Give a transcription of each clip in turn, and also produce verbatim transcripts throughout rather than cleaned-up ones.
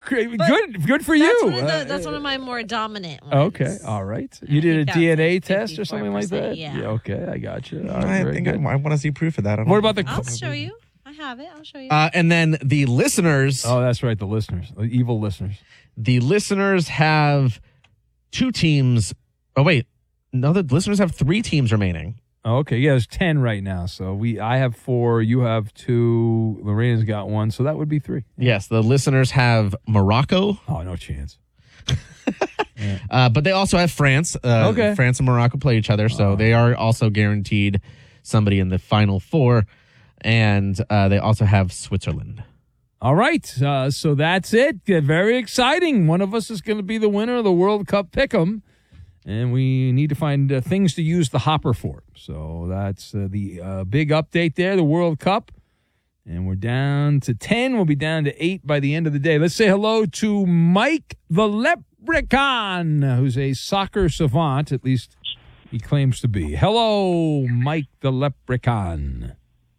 good, good for you. That's one, of the, Uh, that's one of my more dominant ones. Okay, all right. You I did a think that D N was A like test or something like that? fifty-four percent, yeah. Okay, I got you. All right, I very think I, good. I want to see proof of that. I don't What know. about the? I'll show you. I have it. I'll show you. Uh, and then the listeners, Oh, that's right. The listeners, the evil listeners. the listeners have two teams. Oh wait, no, the listeners have three teams remaining. Oh, okay, yeah, there's ten right now. So we, I have four. You have two. Lorena's got one. So that would be three. Yes, the listeners have Morocco, Oh, no chance. uh, but they also have France. Uh, Okay. France and Morocco play each other, so they are also guaranteed somebody in the final four. And uh, they also have Switzerland. All right. Uh, so that's it. Uh, Very exciting. One of us is going to be the winner of the World Cup Pick'em. And we need to find uh, things to use the hopper for. So that's uh, the uh, big update there, the World Cup. And we're down to ten. We'll be down to eight by the end of the day. Let's say hello to Mike the Leprechaun, who's a soccer savant. At least he claims to be. Hello, Mike the Leprechaun.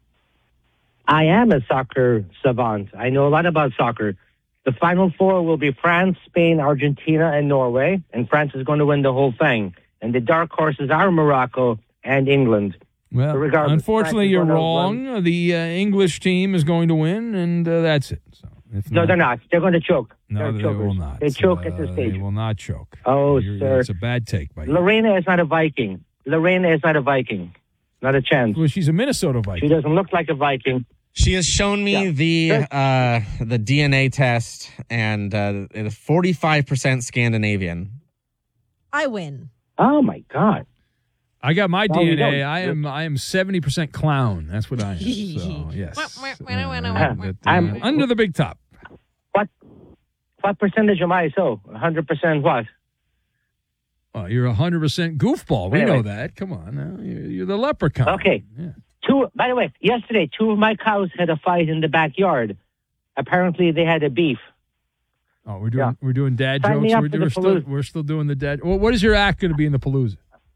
I am a soccer savant. I know a lot about soccer. The final four will be France, Spain, Argentina, and Norway. And France is going to win the whole thing. And the dark horses are Morocco and England. Well, But regardless, unfortunately, France is you're gonna wrong. The uh, English team is going to win, and uh, that's it. So, if No, they're not. They're going to choke. No, They're they chokers. will not. They choke Uh, at this stage. They will not choke. Oh, You're- sir. It's a bad take by you. Lorena is not a Viking. Lorena is not a Viking. Not a chance. Well, she's a Minnesota She Viking. doesn't look like a Viking. She has shown me Yeah. the uh, the D N A test, and uh, it's forty-five percent Scandinavian. I win. Oh, my God. I got my Well, we D N A. don't. I am I am seventy percent clown. That's what I am. So, yes. Wah, wah, Uh, wah, wah, wah, but, wah. uh, I'm- under the big top. What what percentage am I so? one hundred percent what? Oh, you're one hundred percent goofball. We Anyway. know that. Come on. Now. You're, you're the leprechaun. Okay. Yeah. Two. By the way, yesterday, two of my cows had a fight in the backyard. Apparently, they had a beef. Oh, we're doing Yeah. we're doing dad Sign me jokes. up We're, for we're the still Palooza. we're still doing the dad. Well, what is your act going to be in the Palooza?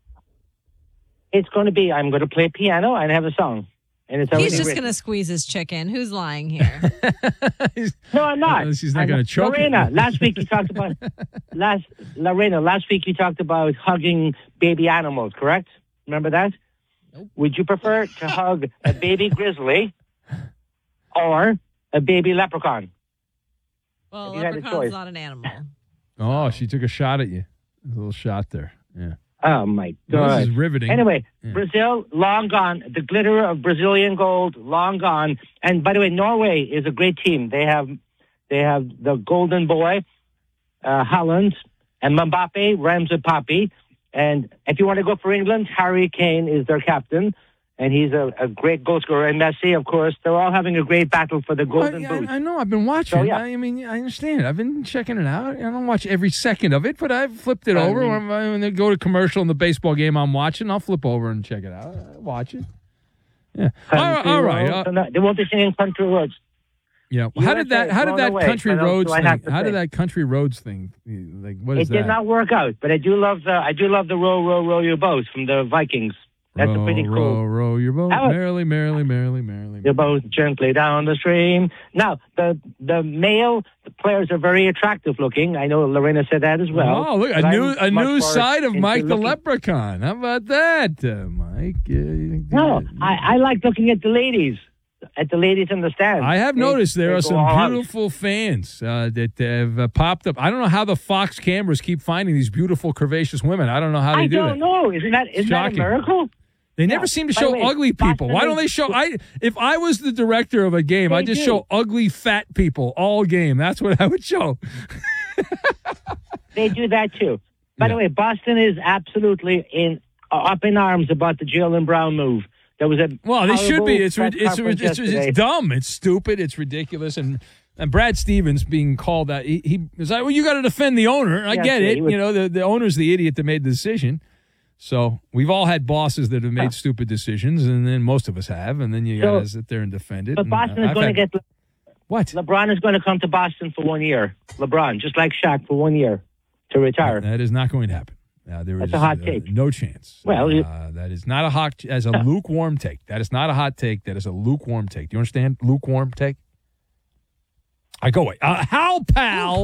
It's going to be, I'm going to play piano and have a song. And it's He's already just written. going to squeeze his chicken. Who's lying here? No, I'm not. Uh, she's not I'm gonna choke it. Lorena, last week you talked about last Lorena. Last week you talked about hugging baby animals. Correct? Remember that? Nope. Would you prefer to hug a baby grizzly or a baby leprechaun? Well, If you had a leprechaun's choice. not an animal. Oh, she took a shot at you. A little shot there. Yeah. Oh my Well, God! this is riveting. Anyway, Yeah. Brazil long gone. The glitter of Brazilian gold long gone. And by the way, Norway is a great team. They have they have the golden boy, uh, Holland, and Mbappe, Ramsey Papi. And if you want to go for England, Harry Kane is their captain, and he's a, a great goal scorer. And Messi, of course, they're all having a great battle for the Well, golden I, boot. I know. I've been watching. So, yeah. I mean, I understand. I've been checking it out. I don't watch every second of it, but I've flipped it I over. mean- when, I, when they go to commercial in the baseball game I'm watching, I'll flip over and check it out. I watch it. Yeah. All right. Country All right. roads, Uh, and that- they won't be singing country roads. yeah. How did that? U S A How did blown that away, country but, uh, roads so I thing? have to How did say. that country roads thing? Like, what is It that? did not work out, but I do love the I do love the row row row your boat from the Vikings. That's row, a pretty row, cool. row your boat How- merrily, merrily, merrily, merrily. Your boat gently down the stream. Now the the male players are very attractive looking. I know Lorena said that as well. Oh, look, a but new I'm a much new more side of into Mike the looking- Leprechaun. How about that, uh, Mike? Uh, you think No, that- I, I like looking at the ladies, at the ladies in the stands. I have They- noticed there they are go some all out. beautiful fans uh, that have uh, popped up. I don't know how the Fox cameras keep finding these beautiful, curvaceous women. I don't know how they I do don't that. know. Isn't that isn't Shocking. that a miracle? They never Yeah. seem to By the show way, ugly people. Boston Why don't is- they show? I if I was the director of a game, They I'd just do. show ugly fat people all game. That's what I would show. They do that too. By Yeah. the way, Boston is absolutely in uh, up in arms about the Jaylen Brown move. There was a Well, they should horrible be. It's press rid- it's, conference it's, it's, yesterday. it's dumb. It's stupid. It's ridiculous. And and Brad Stevens being called that he, he was like, well, you got to defend the owner. I Yes, get yeah, it. he was- you know, the the owner's the idiot that made the decision. So we've all had bosses that have made Huh. stupid decisions, and then most of us have, and then you So- got to sit there and defend it. But and, Boston uh, is I've going to had- get what? LeBron is going to come to Boston for one year. LeBron, just like Shaq, for one year to retire. That is not going to happen. Uh, there That's is a hot uh, take. no chance. Well, you- uh, that is not a hot as a lukewarm take. That is not a hot take. That is a lukewarm take. Do you understand? Lukewarm take. I go away. Uh, Hal Pal.